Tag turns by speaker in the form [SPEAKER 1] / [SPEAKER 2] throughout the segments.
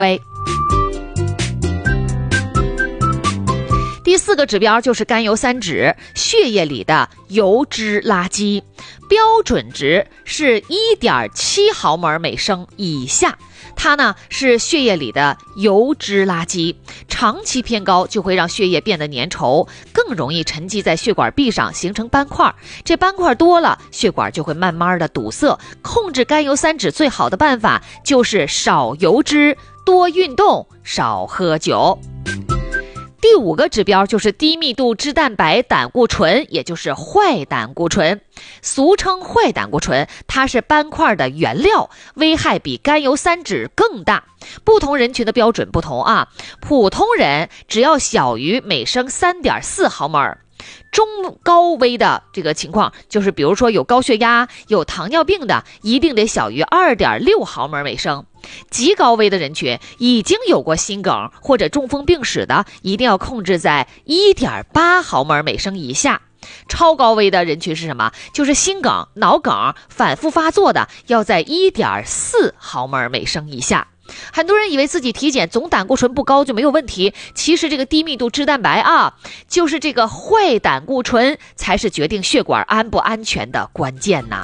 [SPEAKER 1] 第4个指标就是甘油三酯，血液里的油脂垃圾，标准值是 1.7 毫摩尔每升以下，它呢是血液里的油脂垃圾，长期偏高就会让血液变得粘稠，更容易沉积在血管壁上形成斑块，这斑块多了，血管就会慢慢的堵塞。控制甘油三酯最好的办法就是少油脂，多运动，少喝酒。第5个指标就是低密度脂蛋白胆固醇，也就是坏胆固醇，俗称坏胆固醇，它是斑块的原料，危害比甘油三酯更大。不同人群的标准不同啊，普通人只要小于每升 3.4 毫摩尔。中高危的这个情况就是比如说有高血压、有糖尿病的，一定得小于 2.6 毫摩尔每升。极高危的人群，已经有过心梗或者中风病史的，一定要控制在 1.8 毫摩尔每升以下。超高危的人群是什么？就是心梗、脑梗反复发作的，要在 1.4 毫摩尔每升以下。很多人以为自己体检总胆固醇不高就没有问题，其实这个低密度脂蛋白啊，就是这个坏胆固醇才是决定血管安不安全的关键呐。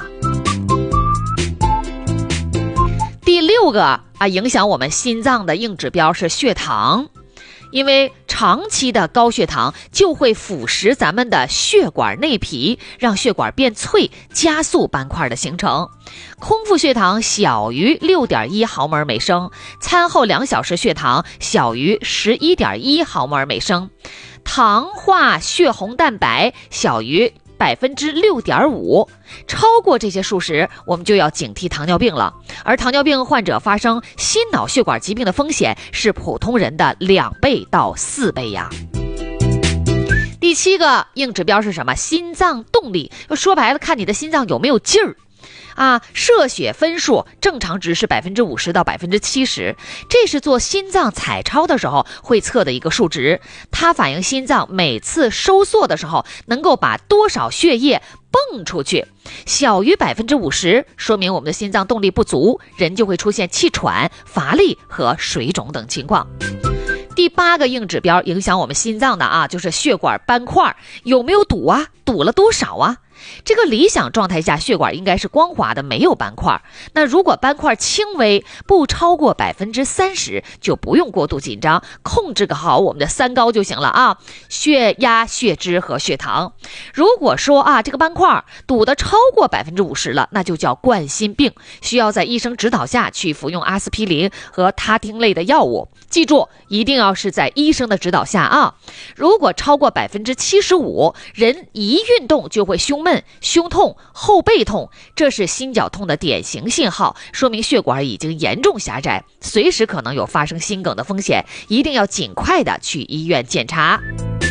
[SPEAKER 1] 第6个影响我们心脏的硬指标是血糖，因为长期的高血糖就会腐蚀咱们的血管内皮，让血管变脆，加速斑块的形成。空腹血糖小于 6.1 毫摩尔每升，餐后2小时血糖小于 11.1 毫摩尔每升，糖化血红蛋白小于 6.5%， 超过这些数值，我们就要警惕糖尿病了。而糖尿病患者发生心脑血管疾病的风险是普通人的2倍到4倍呀。第7个硬指标是什么？心脏动力，说白了，看你的心脏有没有劲儿。射血分数正常值是 50% 到 70%， 这是做心脏彩超的时候会测的一个数值，它反映心脏每次收缩的时候能够把多少血液蹦出去。小于 50%， 说明我们的心脏动力不足，人就会出现气喘、乏力和水肿等情况。第8个硬指标影响我们心脏的就是血管斑块有没有堵啊，堵了多少啊。这个理想状态下，血管应该是光滑的，没有斑块。那如果斑块轻微，不超过 30%， 就不用过度紧张，控制好我们的3高就行了啊，血压、血脂和血糖。如果说这个斑块堵得超过 50% 了，那就叫冠心病，需要在医生指导下去服用阿司匹林和他汀类的药物。记住，一定要是在医生的指导下啊。如果超过 75%， 人一运动就会胸闷、胸痛、后背痛，这是心绞痛的典型信号，说明血管已经严重狭窄，随时可能有发生心梗的风险，一定要尽快的去医院检查。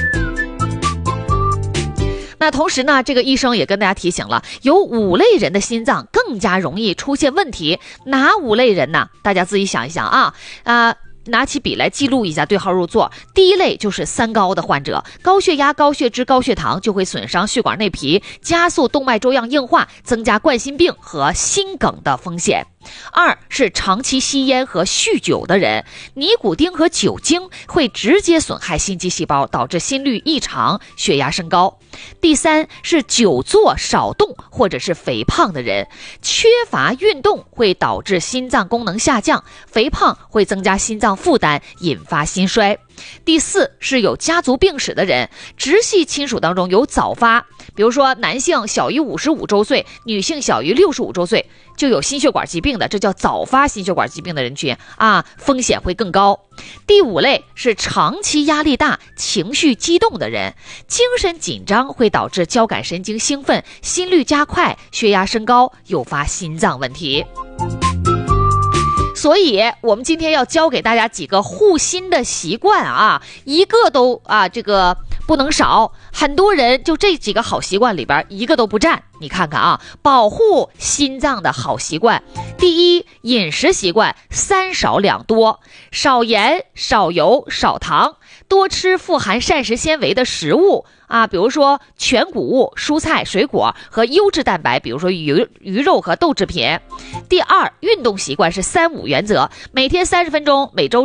[SPEAKER 1] 那同时呢，这个医生也跟大家提醒了，有5类人的心脏更加容易出现问题。哪5类人呢？大家自己想一想拿起笔来记录一下，对号入座。第1类就是3高的患者，高血压、高血脂、高血糖就会损伤血管内皮，加速动脉粥样硬化，增加冠心病和心梗的风险。2是长期吸烟和酗酒的人，尼古丁和酒精会直接损害心肌细胞，导致心律异常、血压升高。第3是久坐少动或者是肥胖的人，缺乏运动会导致心脏功能下降，肥胖会增加心脏负担，引发心衰。第4是有家族病史的人，直系亲属当中有早发，比如说男性小于55周岁，女性小于65周岁就有心血管疾病的，这叫早发心血管疾病的人群风险会更高。第5类是长期压力大、情绪激动的人，精神紧张会导致交感神经兴奋，心率加快，血压升高，诱发心脏问题。所以我们今天要教给大家几个护心的习惯一个都这个不能少。很多人就这几个好习惯里边一个都不占。你看看啊，保护心脏的好习惯，第一，饮食习惯3少2多，少盐、少油、少糖，多吃富含膳食纤维的食物啊，比如说全谷物、蔬菜、水果和优质蛋白，比如说鱼肉和豆制品。第二，运动习惯是3-5原则，每天30分钟，每周